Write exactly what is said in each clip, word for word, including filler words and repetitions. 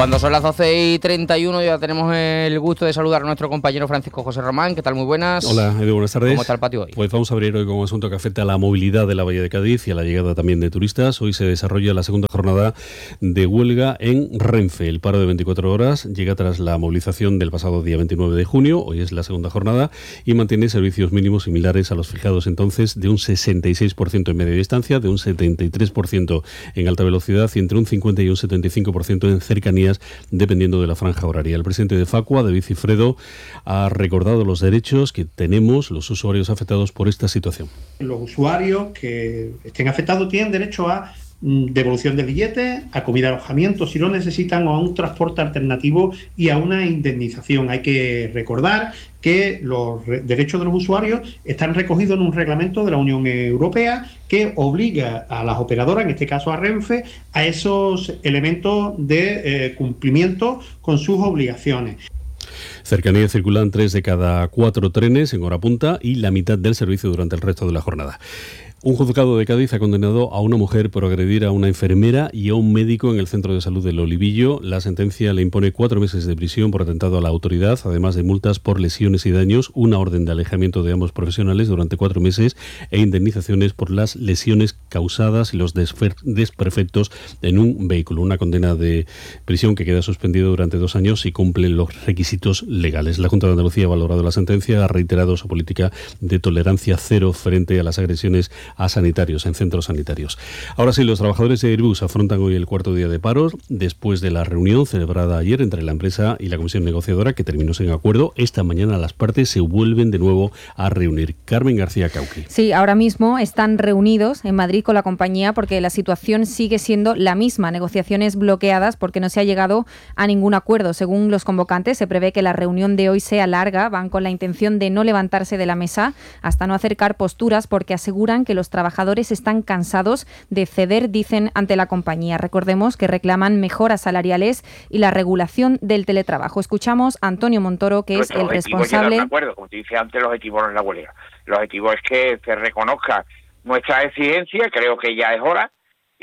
Cuando son las doce y treinta y uno ya tenemos el gusto de saludar a nuestro compañero Francisco José Román. ¿Qué tal? Muy buenas. Hola, Edu, buenas tardes. ¿Cómo está el patio hoy? Pues vamos a abrir hoy con un asunto que afecta a la movilidad de la Bahía de Cádiz y a la llegada también de turistas. Hoy se desarrolla la segunda jornada de huelga en Renfe. El paro de veinticuatro horas llega tras la movilización del pasado día veintinueve de junio. Hoy es la segunda jornada y mantiene servicios mínimos similares a los fijados entonces, de un sesenta y seis por ciento en media distancia, de un setenta y tres por ciento en alta velocidad y entre un cincuenta y un setenta y cinco por ciento en cercanías, dependiendo de la franja horaria. El presidente de Facua, David Cifredo, ha recordado los derechos que tenemos los usuarios afectados por esta situación. Los usuarios que estén afectados tienen derecho a devolución de billetes, a comida y alojamiento si lo necesitan, o a un transporte alternativo y a una indemnización. Hay que recordar que los derechos de los usuarios están recogidos en un reglamento de la Unión Europea que obliga a las operadoras, en este caso a Renfe, a esos elementos de eh, cumplimiento con sus obligaciones. Cercanía circulan tres de cada cuatro trenes en hora punta y la mitad del servicio durante el resto de la jornada. Un juzgado de Cádiz ha condenado a una mujer por agredir a una enfermera y a un médico en el centro de salud del Olivillo. La sentencia le impone cuatro meses de prisión por atentado a la autoridad, además de multas por lesiones y daños, una orden de alejamiento de ambos profesionales durante cuatro meses e indemnizaciones por las lesiones causadas y los desperfectos en un vehículo. Una condena de prisión que queda suspendida durante dos años si cumplen los requisitos legales. La Junta de Andalucía ha valorado la sentencia, ha reiterado su política de tolerancia cero frente a las agresiones a sanitarios, en centros sanitarios. Ahora sí, los trabajadores de Airbus afrontan hoy el cuarto día de paro, después de la reunión celebrada ayer entre la empresa y la comisión negociadora, que terminó sin acuerdo. Esta mañana las partes se vuelven de nuevo a reunir. Carmen García Cauqui. Sí, ahora mismo están reunidos en Madrid con la compañía porque la situación sigue siendo la misma. Negociaciones bloqueadas porque no se ha llegado a ningún acuerdo. Según los convocantes, se prevé que la reunión de hoy sea larga. Van con la intención de no levantarse de la mesa hasta no acercar posturas, porque aseguran que los Los trabajadores están cansados de ceder, dicen, ante la compañía. Recordemos que reclaman mejoras salariales y la regulación del teletrabajo. Escuchamos a Antonio Montoro, que Nuestro es el responsable. De acuerdo, como te dije antes, el objetivo no es la huelga. El objetivo es que se reconozca nuestra exigencia, creo que ya es hora,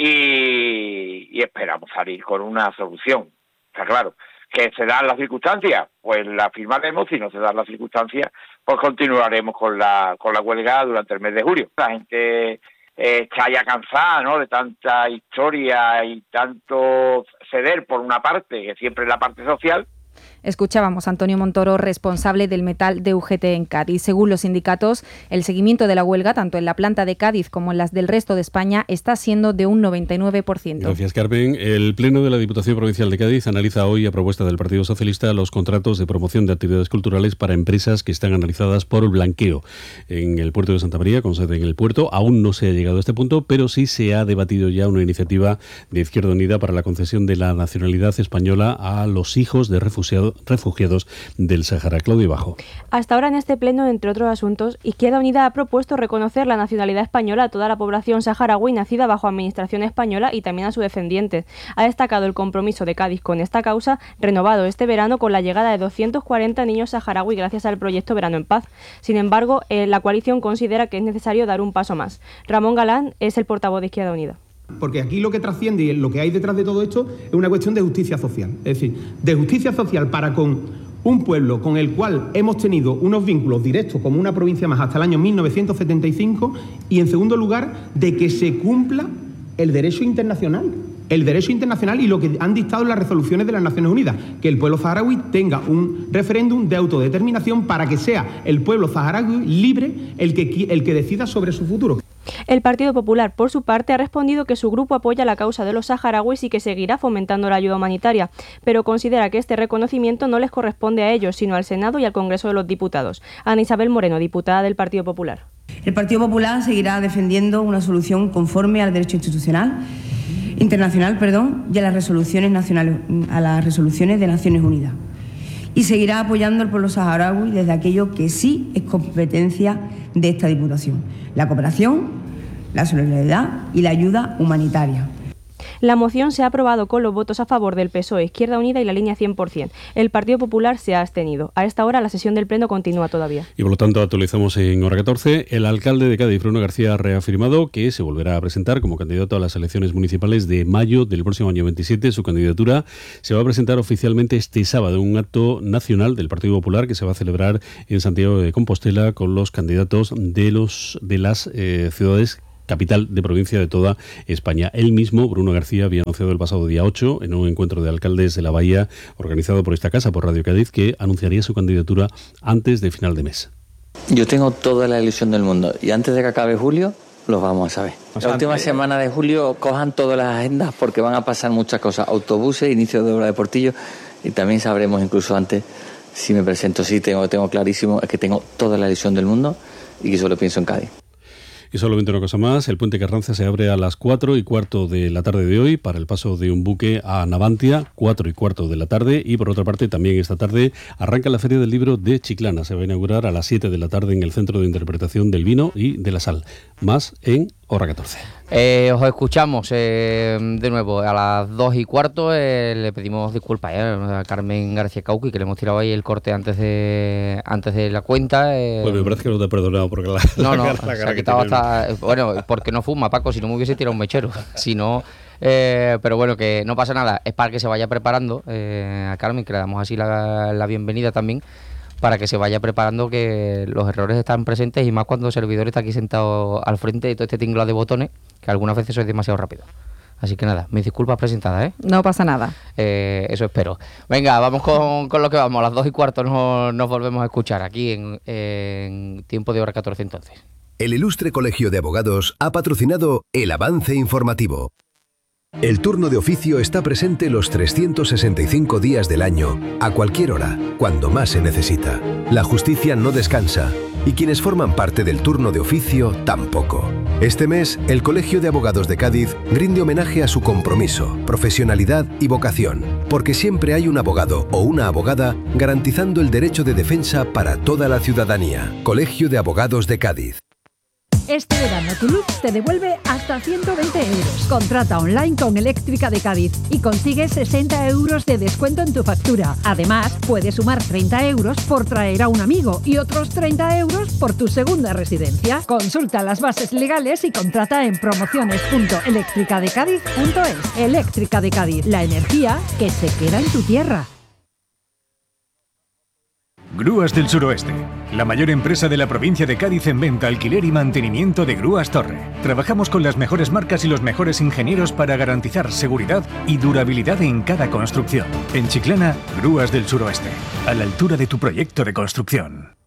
y, y esperamos salir con una solución. Está claro. ¿Que se dan las circunstancias? Pues la firmaremos. Si no se dan las circunstancias, pues continuaremos con la con la huelga durante el mes de julio. La gente eh, está ya cansada, ¿no?, de tanta historia y tanto ceder por una parte, que siempre es la parte social. Escuchábamos a Antonio Montoro, responsable del metal de U G T en Cádiz. Según los sindicatos, el seguimiento de la huelga, tanto en la planta de Cádiz como en las del resto de España, está siendo de un noventa y nueve por ciento. Gracias, Carmen. El Pleno de la Diputación Provincial de Cádiz analiza hoy, a propuesta del Partido Socialista, los contratos de promoción de actividades culturales para empresas que están analizadas por blanqueo. En el puerto de Santa María, con sede en el puerto, aún no se ha llegado a este punto, pero sí se ha debatido ya una iniciativa de Izquierda Unida para la concesión de la nacionalidad española a los hijos de refugiados refugiados del Sáhara. Claudio Bajo. Hasta ahora en este pleno, entre otros asuntos, Izquierda Unida ha propuesto reconocer la nacionalidad española a toda la población saharaui nacida bajo administración española y también a sus descendientes. Ha destacado el compromiso de Cádiz con esta causa, renovado este verano con la llegada de doscientos cuarenta niños saharaui gracias al proyecto Verano en Paz. Sin embargo, eh, la coalición considera que es necesario dar un paso más. Ramón Galán es el portavoz de Izquierda Unida. Porque aquí lo que trasciende y lo que hay detrás de todo esto es una cuestión de justicia social. Es decir, de justicia social para con un pueblo con el cual hemos tenido unos vínculos directos como una provincia más hasta el año mil novecientos setenta y cinco, y en segundo lugar, de que se cumpla el derecho internacional. El derecho internacional y lo que han dictado las resoluciones de las Naciones Unidas, que el pueblo saharaui tenga un referéndum de autodeterminación para que sea el pueblo saharaui libre el que, el que decida sobre su futuro. El Partido Popular, por su parte, ha respondido que su grupo apoya la causa de los saharauis y que seguirá fomentando la ayuda humanitaria, pero considera que este reconocimiento no les corresponde a ellos, sino al Senado y al Congreso de los Diputados. Ana Isabel Moreno, diputada del Partido Popular. El Partido Popular seguirá defendiendo una solución conforme al derecho institucional, internacional, perdón, y a las resoluciones nacionales, a las resoluciones de Naciones Unidas. Y seguirá apoyando al pueblo saharaui desde aquello que sí es competencia de esta Diputación: la cooperación, la solidaridad y la ayuda humanitaria. La moción se ha aprobado con los votos a favor del P S O E, Izquierda Unida y la línea cien por ciento. El Partido Popular se ha abstenido. A esta hora la sesión del Pleno continúa todavía. Y por lo tanto actualizamos en hora catorce. El alcalde de Cádiz, Bruno García, ha reafirmado que se volverá a presentar como candidato a las elecciones municipales de mayo del próximo año veintisiete. Su candidatura se va a presentar oficialmente este sábado en un acto nacional del Partido Popular que se va a celebrar en Santiago de Compostela con los candidatos de los de las eh, ciudades capital de provincia de toda España. Él mismo, Bruno García, había anunciado el pasado día ocho en un encuentro de alcaldes de la Bahía organizado por esta casa, por Radio Cádiz, que anunciaría su candidatura antes de final de mes. Yo tengo toda la ilusión del mundo y antes de que acabe julio lo vamos a saber. O sea, la última semana de julio cojan todas las agendas porque van a pasar muchas cosas. Autobuses, inicio de obra de Portillo y también sabremos incluso antes si me presento. Sí, tengo, tengo clarísimo, es que tengo toda la ilusión del mundo y que solo pienso en Cádiz. Y solamente una cosa más, el puente Carranza se abre a las cuatro y cuarto de la tarde de hoy para el paso de un buque a Navantia, cuatro y cuarto de la tarde, y por otra parte también esta tarde arranca la Feria del Libro de Chiclana, se va a inaugurar a las siete de la tarde en el Centro de Interpretación del Vino y de la Sal, más en hora catorce. Eh, os escuchamos eh, de nuevo a las dos y cuarto. Eh, le pedimos disculpas eh, a Carmen García Cauqui, que le hemos tirado ahí el corte antes de antes de la cuenta. Eh. Pues me parece que no te he perdonado porque la, no, no, la, la se ha quitado hasta, bueno, porque no fuma, Paco, si no me hubiese tirado un mechero. Si no, eh, pero bueno, que no pasa nada, es para que se vaya preparando eh, a Carmen, que le damos así la, la bienvenida también, para que se vaya preparando, que los errores están presentes y más cuando el servidor está aquí sentado al frente de todo este tinglado de botones, que algunas veces soy demasiado rápido. Así que nada, mis disculpas presentadas, ¿eh? No pasa nada. Eh, eso espero. Venga, vamos con, con lo que vamos. A las dos y cuarto nos, nos volvemos a escuchar aquí en, en tiempo de hora catorce entonces. El Ilustre Colegio de Abogados ha patrocinado el avance informativo. El turno de oficio está presente los trescientos sesenta y cinco días del año, a cualquier hora, cuando más se necesita. La justicia no descansa y quienes forman parte del turno de oficio tampoco. Este mes, el Colegio de Abogados de Cádiz rinde homenaje a su compromiso, profesionalidad y vocación, porque siempre hay un abogado o una abogada garantizando el derecho de defensa para toda la ciudadanía. Colegio de Abogados de Cádiz. Este verano Toulouse te devuelve hasta ciento veinte euros. Contrata online con Eléctrica de Cádiz y consigue sesenta euros de descuento en tu factura. Además, puedes sumar treinta euros por traer a un amigo y otros treinta euros por tu segunda residencia. Consulta las bases legales y contrata en promociones punto eléctrica de cádiz punto es. Eléctrica de Cádiz, la energía que se queda en tu tierra. Grúas del Suroeste, la mayor empresa de la provincia de Cádiz en venta, alquiler y mantenimiento de grúas torre. Trabajamos con las mejores marcas y los mejores ingenieros para garantizar seguridad y durabilidad en cada construcción. En Chiclana, Grúas del Suroeste, a la altura de tu proyecto de construcción.